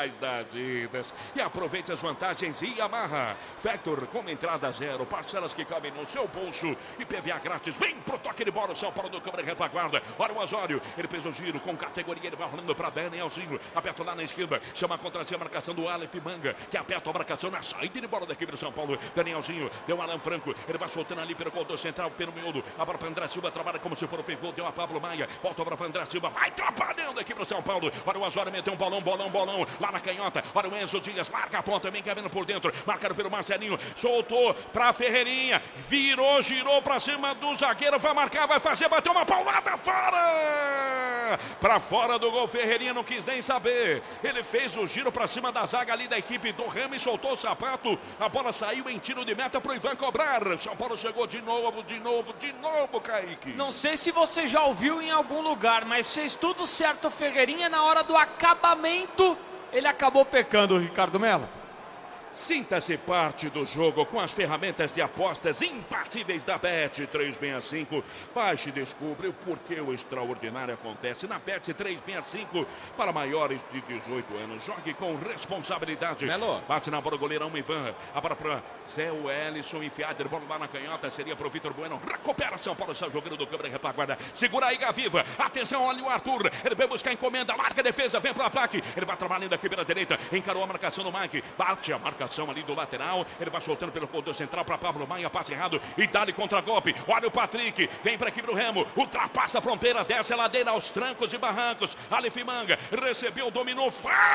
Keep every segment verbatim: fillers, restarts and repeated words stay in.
especiais da Adidas. E aproveite as vantagens Yamaha. Factor com entrada zero, parcelas que cabem no seu bolso e P V A grátis. Vem pro toque de bola, o São Paulo do câmera retaguarda. Olha o Osório, ele fez o giro com categoria, ele vai rolando para Danielzinho. Aperta lá na esquerda, chama contra si a marcação do Aleph Manga, que aperta a marcação na saída de bola da equipe do São Paulo. Danielzinho, deu Alan Franco, ele vai soltando ali pelo corredor central, pelo miolo. A bola para André Silva, trabalha como se for o pivô, deu a Pablo Maia, volta a bola para André Silva, vai trabalhando a equipe do São Paulo. Olha o Osório, meteu um bolão, bolão, bolão, lá na canhota. Olha o Enzo Dias, larga a ponta, vem cabendo por dentro, marcado pelo Marcelinho, soltou para Ferreirinha, virou, girou para cima do zagueiro, vai marcar, vai fazer, bateu uma paulada fora! Para fora do gol, Ferreirinha não quis nem saber. Ele fez o giro para cima da zaga ali da equipe do Remo e soltou o sapato. A bola saiu em tiro de meta para o Ivan cobrar. São Paulo chegou de novo, de novo, de novo, Kaique. Não sei se você já ouviu em algum lugar, mas fez tudo certo o Ferreirinha. Na hora do acabamento, ele acabou pecando, Ricardo Melo. Sinta-se parte do jogo com as ferramentas de apostas imbatíveis da Bet trezentos e sessenta e cinco. Baixe e descubra o porquê o extraordinário acontece na Bet trezentos e sessenta e cinco para maiores de dezoito anos. Jogue com responsabilidade. Melo. Bate na bola, goleirão Ivan. A bola para Zé Wellison, enfiado, bola lá na canhota, seria para o Vitor Bueno. Recupera São Paulo, está jogando do câmera retaguarda. Segura aí, Gaviva. Atenção, olha o Arthur. Ele vai buscar encomenda, larga a defesa, vem para o ataque. Ele vai trabalhando aqui pela direita, encarou a marcação do Mike. Bate a marcação ali do lateral, ele vai soltando pelo corredor central para Pablo Maia, passe errado e dá-lhe contra-golpe. Olha o Patrick, vem para a equipe do Remo, ultrapassa a fronteira, desce a ladeira aos trancos e barrancos. Aleph Manga recebeu, dominou,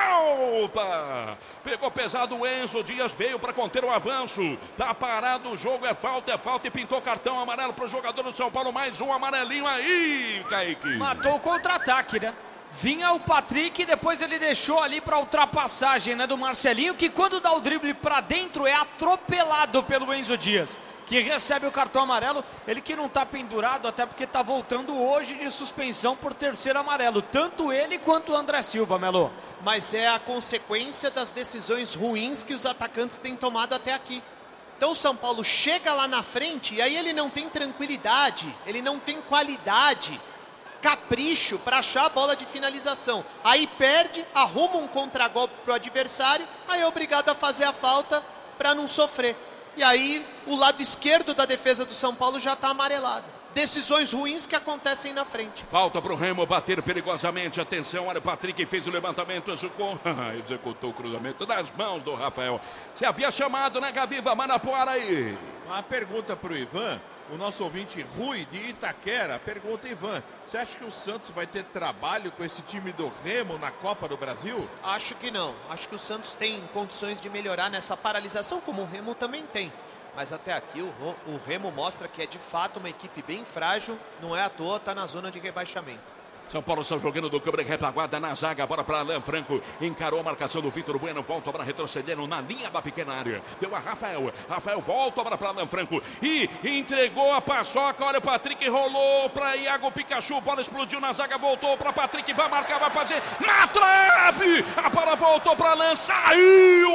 falta! Pegou pesado o Enzo Dias, veio para conter o avanço. Tá parado o jogo, é falta, é falta e pintou cartão amarelo para o jogador do São Paulo. Mais um amarelinho aí, Kaique. Matou o contra-ataque, né? Vinha o Patrick e depois ele deixou ali para ultrapassagem, né, do Marcelinho, que quando dá o drible para dentro é atropelado pelo Enzo Dias, que recebe o cartão amarelo. Ele que não está pendurado, até porque está voltando hoje de suspensão por terceiro amarelo, tanto ele quanto o André Silva, Melo. Mas é a consequência das decisões ruins que os atacantes têm tomado até aqui. Então o São Paulo chega lá na frente e aí ele não tem tranquilidade, ele não tem qualidade, capricho para achar a bola de finalização. Aí perde, arruma um contragolpe para o adversário, aí é obrigado a fazer a falta para não sofrer. E aí o lado esquerdo da defesa do São Paulo já está amarelado. Decisões ruins que acontecem na frente. Falta para o Remo bater perigosamente. Atenção, olha o Patrick fez o levantamento, executou, executou o cruzamento nas mãos do Rafael. Você havia chamado, né, Gaviva? Manapuara aí. Uma pergunta para o Ivan. O nosso ouvinte Rui de Itaquera pergunta: Ivan, você acha que o Santos vai ter trabalho com esse time do Remo na Copa do Brasil? Acho que não. Acho que o Santos tem condições de melhorar nessa paralisação, como o Remo também tem. Mas até aqui o, o Remo mostra que é de fato uma equipe bem frágil. Não é à toa, está na zona de rebaixamento. São Paulo está jogando do câmera retaguarda na zaga, bola para Alan Franco, encarou a marcação do Vitor Bueno, volta para retrocedendo na linha da pequena área, deu a Rafael, Rafael volta para Alan Franco e entregou a paçoca, olha o Patrick, rolou para Iago Pikachu, bola explodiu na zaga, voltou para Patrick, vai marcar, vai fazer, na trave, a bola voltou para Alan, saiu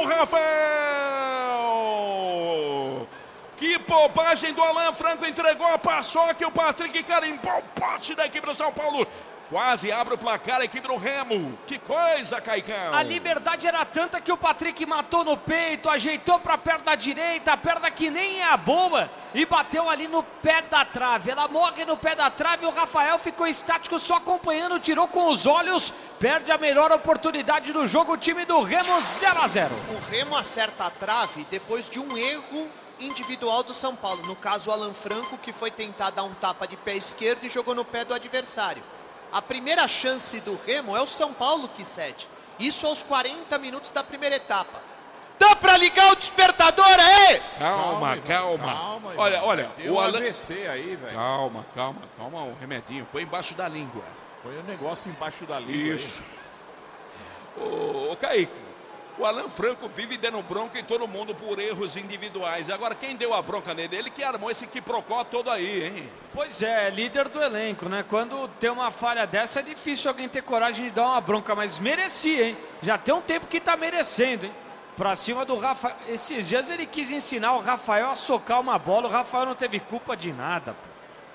Rafael! Que bobagem do Alan Franco, entregou a paçoca e o Patrick carimbou o poste da equipe do São Paulo. Quase abre o placar a equipe do Remo. Que coisa, Caicão. A liberdade era tanta que o Patrick matou no peito, ajeitou para a perna direita, a perna que nem é a boa, e bateu ali no pé da trave. Ela morre no pé da trave, o Rafael ficou estático só acompanhando, tirou com os olhos, perde a melhor oportunidade do jogo, o time do Remo zero a zero. O Remo acerta a trave depois de um erro individual do São Paulo. No caso, o Alan Franco, que foi tentar dar um tapa de pé esquerdo e jogou no pé do adversário. A primeira chance do Remo é o São Paulo que cede. Isso aos quarenta minutos da primeira etapa. Dá pra ligar o despertador aí? Calma, calma. calma. calma olha, olha. Tem o um Alan... A V C aí, velho. Calma, calma. Toma um remedinho. Põe embaixo da língua. Põe o um negócio embaixo da língua. Isso. Ô, ô, Kaique. O Alan Franco vive dando bronca em todo mundo por erros individuais. Agora, quem deu a bronca nele? Ele que armou esse quiprocó todo aí, hein? Pois é, líder do elenco, né? Quando tem uma falha dessa, é difícil alguém ter coragem de dar uma bronca, mas merecia, hein? Já tem um tempo que tá merecendo, hein? Pra cima do Rafael. Esses dias ele quis ensinar o Rafael a socar uma bola, o Rafael não teve culpa de nada, pô.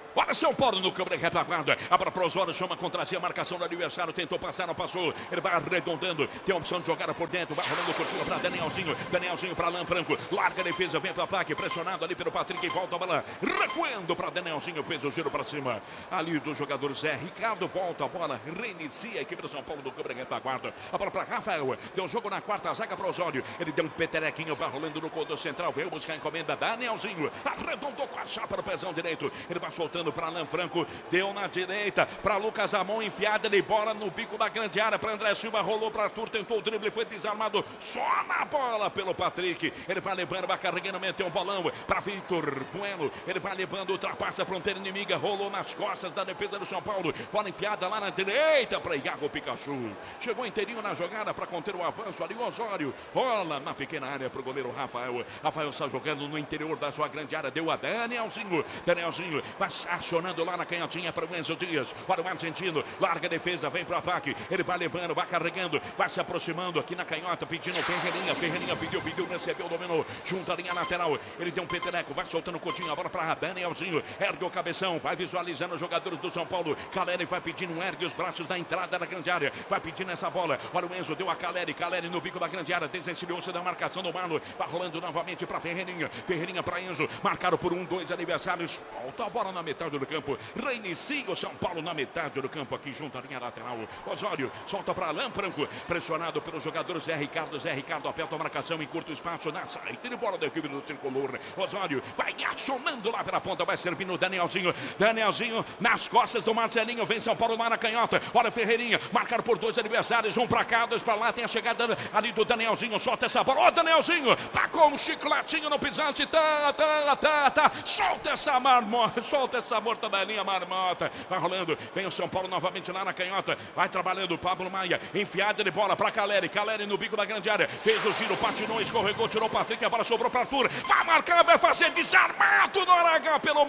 Olha São Paulo no câmera retaguarda. Abra para os olhos, chama contra si a marcação do adversário. Tentou passar, não passou. Ele vai arredondando. Tem a opção de jogada por dentro. Vai rolando curtinho para Danielzinho. Danielzinho para Alan Franco. Larga a defesa, vem para o ataque. Pressionado ali pelo Patrick. Volta a bola. Recuando para Danielzinho. Fez o giro para cima. Ali do jogador Zé Ricardo. Volta a bola. Reinicia a equipe do São Paulo do câmera retaguarda. A bola para Rafael. Deu um jogo na quarta zaga para Osório. Ele deu um peterequinho. Vai rolando no corredor central. Veio buscar a encomenda. Danielzinho. Arredondou com a chapa no pezão direito. Ele vai soltando para Alan Franco, deu na direita para Lucas Amon, enfiada de bola no bico da grande área para André Silva, rolou para Arthur, tentou o drible, foi desarmado só na bola pelo Patrick. Ele vai levando, vai carregando, meteu um bolão para Vitor Bueno. Ele vai levando, ultrapassa a fronteira inimiga, rolou nas costas da defesa do São Paulo. Bola enfiada lá na direita para Iago Pikachu. Chegou inteirinho na jogada para conter o avanço ali. O Osório rola na pequena área para o goleiro Rafael. Rafael está jogando no interior da sua grande área, deu a Danielzinho. Danielzinho vai acionando lá na canhotinha para o Enzo Dias. Olha o argentino, larga a defesa, vem para o ataque. Ele vai levando, vai carregando, vai se aproximando aqui na canhota, pedindo Ferreirinha. Ferreirinha pediu, pediu, recebeu, dominou. Junta a linha lateral. Ele deu um peteleco, vai soltando o coutinho. A bola para Danielzinho. Ergue o cabeção, vai visualizando os jogadores do São Paulo. Caleri vai pedindo, ergue os braços da entrada da grande área. Vai pedindo essa bola. Olha o Enzo, deu a Caleri. Caleri no bico da grande área. Desencilhou-se da marcação do Marlon. Vai rolando novamente para Ferreirinha. Ferreirinha para Enzo. Marcaram por um, dois adversários. Volta a bola na metade do campo. Reinicia o São Paulo na metade do campo aqui junto à linha lateral. Osório solta para Alan Franco, pressionado pelo jogador Zé Ricardo. Zé Ricardo aperta a marcação em curto espaço na saída de bola da equipe do tricolor. Osório vai acionando lá pela ponta, vai servindo o Danielzinho. Danielzinho nas costas do Marcelinho, vem São Paulo lá na canhota. Olha Ferreirinha, marcar por dois adversários, um para cá, dois para lá. Tem a chegada ali do Danielzinho, solta essa bola. Ó, oh, Danielzinho, tá com um chicletinho no pisante, tá, tá, tá, tá. Solta essa marmota, solta essa mortadelinha marmota. Vai rolando, vem o São Paulo novamente lá na canhota. Vai trabalhando o Pablo Maia, enfiada de bola para Caleri. Caleri no bico da grande área, fez o giro, patinou, escorregou, tirou o Patrick, a bola sobrou para Arthur. Vai marcar, vai fazer desarmado no H pelo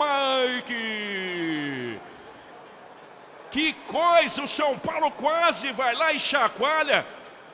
Mike. Que coisa, o São Paulo quase vai lá e chacoalha.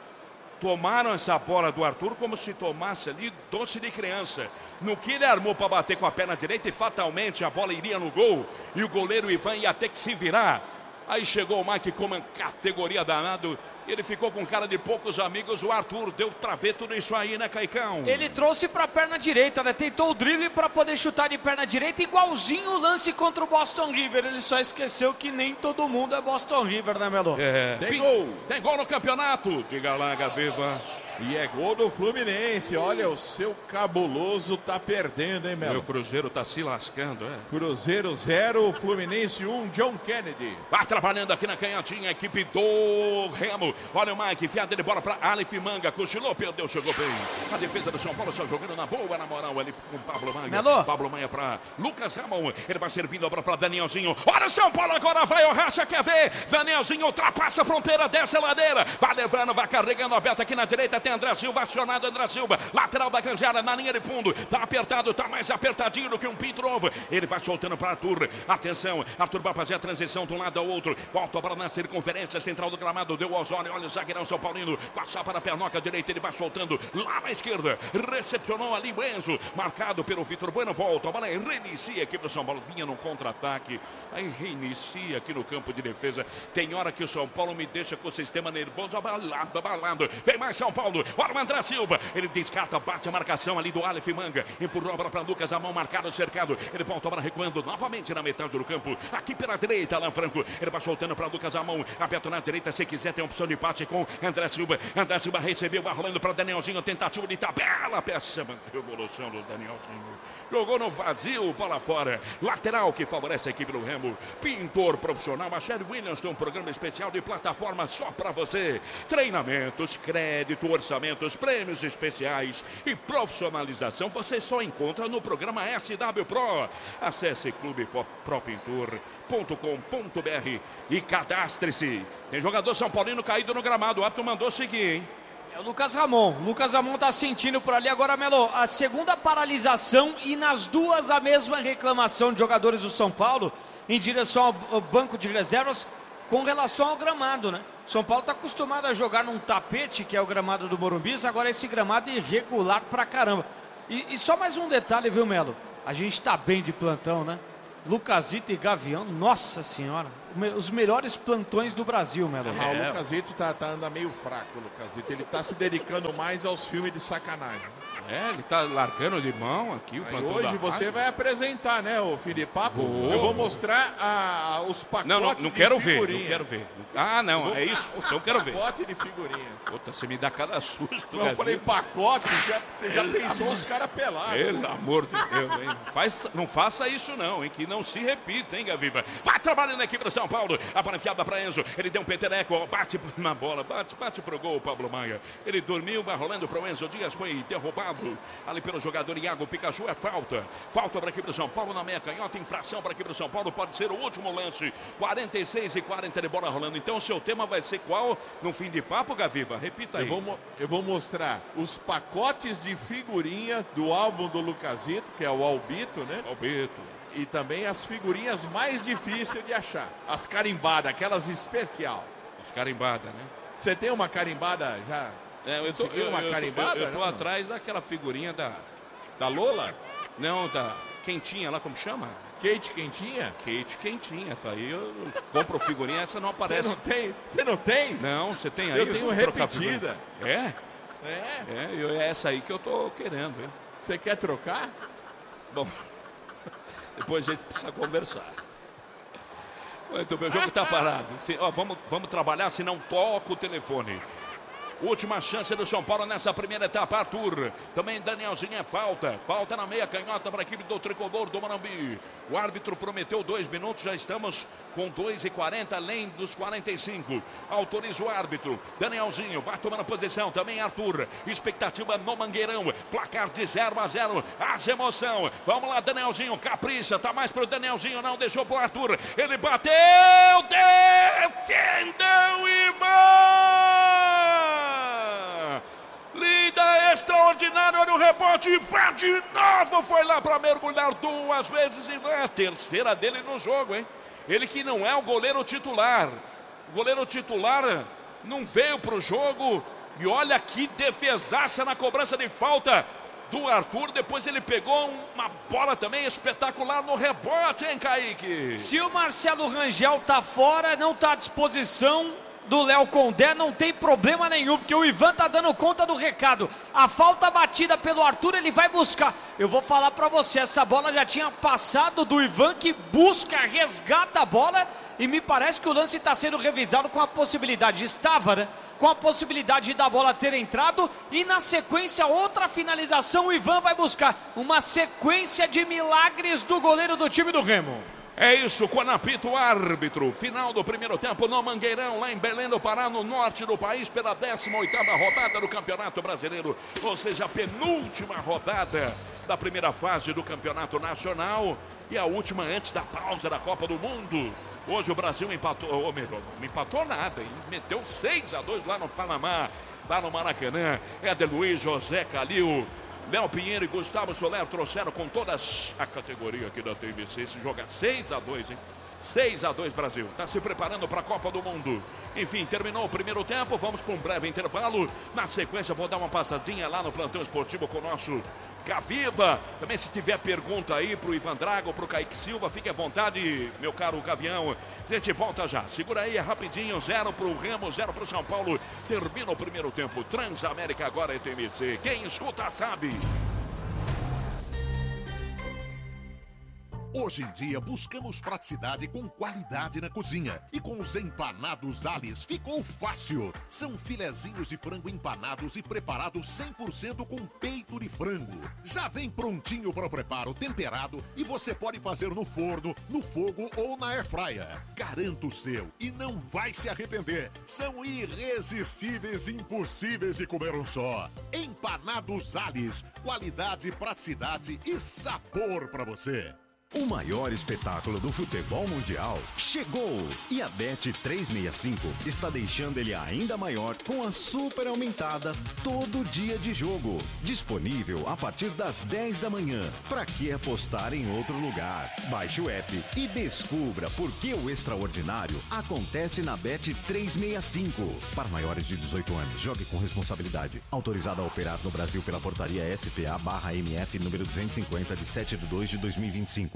Tomaram essa bola do Arthur como se tomasse ali doce de criança. No que ele armou para bater com a perna direita e fatalmente a bola iria no gol. E o goleiro Ivan ia ter que se virar. Aí chegou o Mike como categoria danado. Ele ficou com cara de poucos amigos. O Arthur deu pra ver tudo isso aí, né, Caicão? Ele trouxe pra perna direita, né? Tentou o drible pra poder chutar de perna direita, igualzinho o lance contra o Boston River. Ele só esqueceu que nem todo mundo é Boston River, né, Melo? É. Tem gol. Tem gol no campeonato. Diga lá, Gaveva. E é gol do Fluminense. Olha, o seu cabuloso tá perdendo, hein, Melo? O Cruzeiro tá se lascando, é. Cruzeiro zero, Fluminense um, John Kennedy. Vai trabalhando aqui na canhotinha, a equipe do Remo. Olha o Mike, enfiada de bola para Aleph Manga. Cochilou, perdeu, chegou bem. A defesa do São Paulo só jogando na boa, na moral, ali com o Pablo Maia. Melo. Pablo Maia para Lucas Ramon. Ele vai servindo a bola para Danielzinho. Olha o São Paulo agora, vai o Racha, quer ver? Danielzinho ultrapassa a fronteira, desce a ladeira. Vai levando, vai carregando, aberto aqui na direita. Tem André Silva, acionado André Silva. Lateral da granjada, na linha de fundo. Tá apertado, tá mais apertadinho do que um pinto novo. Ele vai soltando para Arthur. Atenção, Arthur vai fazer a transição de um lado ao outro. Volta a bola na circunferência central do gramado. Deu o Osório, olha o zagueirão São Paulino. Passar para a pernoca direita, ele vai soltando lá na esquerda. Recepcionou ali o Enzo. Marcado pelo Vitor Bueno. Volta, a bola reinicia aqui pro São Paulo. Vinha no contra-ataque. Aí reinicia aqui no campo de defesa. Tem hora que o São Paulo me deixa com o sistema nervoso abalado, abalado. Vem mais São Paulo. Olha o André Silva. Ele descarta, bate a marcação ali do Aleph Manga. Empurrou a bola para Lucas, a mão marcado, cercado. Ele volta a bola recuando novamente na metade do campo. Aqui pela direita, Alan Franco. Ele vai soltando para Lucas a mão. Aperta na direita, se quiser, tem opção de empate com André Silva. André Silva recebeu, vai rolando para Danielzinho. Tentativa de tabela. Peça, revolução do Danielzinho. Jogou no vazio, bola fora. Lateral que favorece a equipe do Remo. Pintor profissional, a Sherry Williams tem um programa especial de plataforma só para você. Treinamentos, crédito, orçamentos, prêmios especiais e profissionalização você só encontra no programa S W Pro. Acesse clube pro pintor ponto com ponto br e cadastre-se. Tem jogador São Paulino caído no gramado. O árbitro mandou seguir, hein? É o Lucas Ramon. O Lucas Ramon tá sentindo por ali. Agora, Melo, a segunda paralisação e nas duas a mesma reclamação de jogadores do São Paulo em direção ao banco de reservas com relação ao gramado, né? São Paulo está acostumado a jogar num tapete, que é o gramado do Morumbi, agora esse gramado é irregular pra caramba. E, e só mais um detalhe, viu, Melo? A gente tá bem de plantão, né? Lucasito e Gavião, nossa senhora, os melhores plantões do Brasil, Melo. Ah, o Lucasito tá, tá anda meio fraco, o Lucasito. Ele tá se dedicando mais aos filmes de sacanagem. É, ele tá largando de mão aqui o Aí plantão hoje da você rádio. vai apresentar, né, o Filipapo? Vou. Eu vou mostrar a, os pacotes Não, não, não de quero ver, figurinha. não quero ver. Ah, não, Vou- é isso, Os eu quero ver. pacote de figurinha. Puta, você me dá cada susto, Não, eu Gavi. falei pacote, já, você já Pelo pensou amor- os caras pelados. Pelo amor de Deus, hein? Não, faz, não faça isso não, hein? Que não se repita, hein, Gaviva? Vai trabalhando aqui para São Paulo. A bola enfiada para Enzo. Ele deu um petereco, bate na bola, bate, bate pro gol, Pablo Maia. Ele dormiu, vai rolando pro Enzo Dias, foi derrubado ali pelo jogador Iago Pikachu. É falta. Falta para aqui pro São Paulo na meia canhota. Infração para aqui pro São Paulo. Pode ser o último lance. quarenta e seis e quarenta de bola rolando. Então o seu tema vai ser qual no fim de papo, Gaviva? Repita aí. Eu vou, mo- eu vou mostrar os pacotes de figurinha do álbum do Lucasito, que é o Albito, né? Albito. E também as figurinhas mais difíceis de achar. As carimbadas, aquelas especial. As carimbadas, né? Você tem uma carimbada já? É, eu tô, Conseguiu eu, uma eu, carimbada? eu, eu tô Não. atrás daquela figurinha da... Da Lola? Não, da quentinha lá, como chama? Kate Quentinha? Kate quentinha. Essa aí eu compro figurinha, essa não Você aparece. não tem? Você não tem? Não, você tem aí? Eu tenho vou trocar repetida. figurinha. É? É? É, eu, é essa aí que eu tô querendo, hein? Você quer trocar? Bom, depois a gente precisa conversar. Muito bem, o jogo tá parado. Se- ó, vamos, vamos trabalhar, se não toca o telefone. Última chance do São Paulo nessa primeira etapa, Arthur. Também Danielzinho é falta. Falta na meia canhota para a equipe do Tricolor do Morumbi. O árbitro prometeu dois minutos, já estamos com dois e quarenta, além dos quarenta e cinco. Autoriza o árbitro. Danielzinho vai tomando posição. Também Arthur. Expectativa no Mangueirão. Placar de zero a zero. Haja emoção. Vamos lá, Danielzinho. Capricha. Tá mais pro Danielzinho. Não deixou pro Arthur. Ele bateu. Defendeu e vai! Linda, extraordinário, olha o rebote, Ivan de novo foi lá para mergulhar duas vezes, Ivan, é a terceira dele no jogo, hein? Ele que não é o goleiro titular, o goleiro titular não veio para o jogo e olha que defesaça na cobrança de falta do Arthur, depois ele pegou uma bola também espetacular no rebote, hein, Kaique? Se o Marcelo Rangel tá fora, não tá à disposição do Léo Condé, não tem problema nenhum, porque o Ivan tá dando conta do recado. A falta batida pelo Arthur, ele vai buscar. Eu vou falar pra você, essa bola já tinha passado do Ivan, que busca, resgata a bola, e me parece que o lance está sendo revisado com a possibilidade, estava, né? Com a possibilidade da bola ter entrado, e na sequência, outra finalização, o Ivan vai buscar. Uma sequência de milagres do goleiro do time do Remo. É isso, quando apita o árbitro. Final do primeiro tempo no Mangueirão, lá em Belém do Pará, no norte do país, pela décima oitava rodada do Campeonato Brasileiro. Ou seja, a penúltima rodada da primeira fase do Campeonato Nacional e a última antes da pausa da Copa do Mundo. Hoje o Brasil empatou, ou melhor, não empatou nada, hein? Meteu seis a dois lá no Panamá, lá no Maracanã. Éder Luiz, José Calil, Léo Pinheiro e Gustavo Soler trouxeram com toda a categoria aqui da T V C esse jogo. seis a dois, hein? seis a dois Brasil. Está se preparando para a Copa do Mundo. Enfim, terminou o primeiro tempo. Vamos para um breve intervalo. Na sequência, vou dar uma passadinha lá no plantão esportivo com o nosso Gaviva. Também, se tiver pergunta aí para o Ivan Drago, para o Kaique Silva, fique à vontade, meu caro Gavião. A gente volta já. Segura aí, é rapidinho. Zero para o Remo, zero para o São Paulo. Termina o primeiro tempo. Transamérica agora é T V C. Quem escuta sabe. Hoje em dia buscamos praticidade com qualidade na cozinha. E com os empanados Alice ficou fácil. São filezinhos de frango empanados e preparados cem por cento com peito de frango. Já vem prontinho para o preparo, temperado, e você pode fazer no forno, no fogo ou na airfryer. Garanto o seu e não vai se arrepender. São irresistíveis e impossíveis de comer um só. Empanados Alice, qualidade, praticidade e sabor para você. O maior espetáculo do futebol mundial chegou! E a Bet trezentos e sessenta e cinco está deixando ele ainda maior com a super aumentada todo dia de jogo. Disponível a partir das dez da manhã. Para que apostar em outro lugar? Baixe o app e descubra por que o extraordinário acontece na Bet trezentos e sessenta e cinco. Para maiores de dezoito anos, jogue com responsabilidade. Autorizado a operar no Brasil pela portaria S P A barra M F número duzentos e cinquenta de sete de dois de dois mil e vinte e cinco.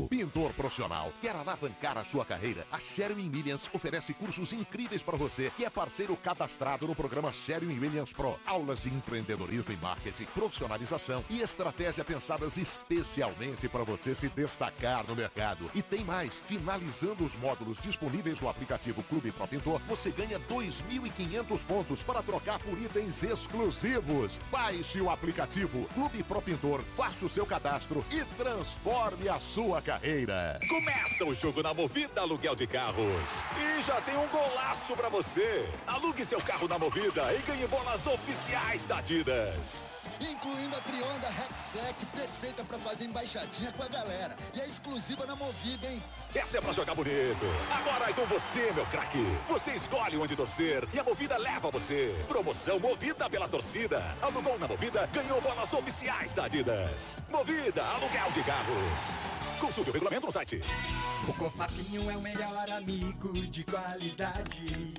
cinco. Pintor profissional, quer alavancar a sua carreira? A Sherwin Williams oferece cursos incríveis para você que é parceiro cadastrado no programa Sherwin Williams Pro. Aulas de empreendedorismo e marketing, profissionalização e estratégia pensadas especialmente para você se destacar no mercado. E tem mais, finalizando os módulos disponíveis no aplicativo Clube Pro Pintor, você ganha dois mil e quinhentos pontos para trocar por itens exclusivos. Baixe o aplicativo Clube Pro Pintor, faça o seu cadastro e transforme a sua carreira. Começa o jogo na Movida Aluguel de Carros. E já tem um golaço pra você. Alugue seu carro na Movida e ganhe bolas oficiais da Adidas. Incluindo a Trionda Rexec, perfeita pra fazer embaixadinha com a galera. E é exclusiva na Movida, hein? Essa é pra jogar bonito. Agora é com você, meu craque. Você escolhe onde torcer e a Movida leva você. Promoção Movida pela torcida. Alugou na Movida, ganhou bolas oficiais da Adidas. Movida, aluguel de carros. Consulte o regulamento no site. O Cofapinho é o melhor amigo de qualidade.